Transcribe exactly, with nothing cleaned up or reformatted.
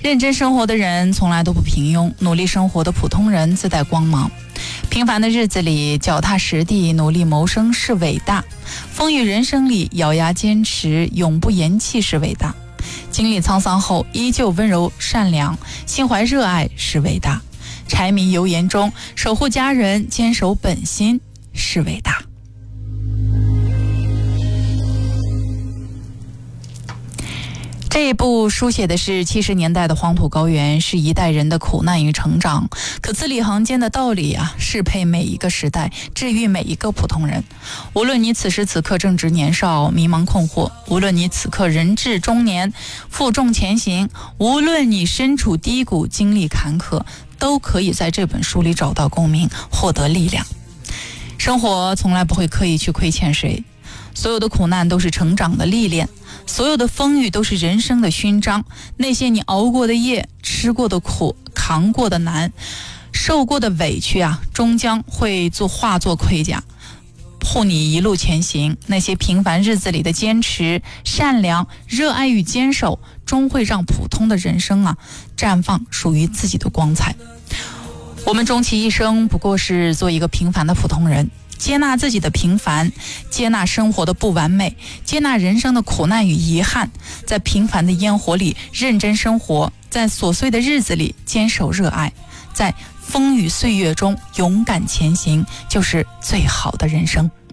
认真生活的人从来都不平庸，努力生活的普通人自带光芒。平凡的日子里脚踏实地努力谋生是伟大，风雨人生里咬牙坚持永不言弃是伟大，经历沧桑后依旧温柔善良心怀热爱是伟大，柴米油盐中守护家人坚守本心是伟大。这一部书写的是七十年代的黄土高原，是一代人的苦难与成长，可字里行间的道理啊，适配每一个时代，治愈每一个普通人。无论你此时此刻正值年少迷茫困惑，无论你此刻人至中年负重前行，无论你身处低谷经历坎坷，都可以在这本书里找到共鸣，获得力量。生活从来不会刻意去亏欠谁，所有的苦难都是成长的历练，所有的风雨都是人生的勋章。那些你熬过的夜，吃过的苦，扛过的难，受过的委屈啊，终将会做化作盔甲，护你一路前行。那些平凡日子里的坚持、善良、热爱与坚守，终会让普通的人生啊，绽放属于自己的光彩。我们终其一生不过是做一个平凡的普通人，接纳自己的平凡，接纳生活的不完美，接纳人生的苦难与遗憾，在平凡的烟火里认真生活，在琐碎的日子里坚守热爱，在风雨岁月中勇敢前行，就是最好的人生。